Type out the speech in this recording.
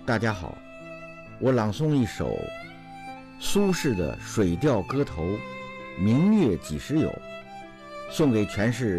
大家好，我朗诵一首苏轼的《水调歌头·明月几时有》，送给全市